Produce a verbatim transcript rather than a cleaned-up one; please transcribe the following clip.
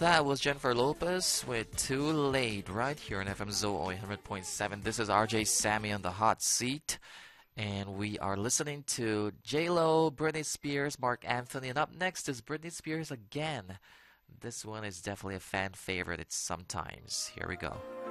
That was Jennifer Lopez with Too Late right here on F M Zoo one hundred point seven. This is R J Sammy on the hot seat. And we are listening to J-Lo, Britney Spears, Mark Anthony. And up next is Britney Spears again. This one is definitely a fan favorite. It's Sometimes. Here we go.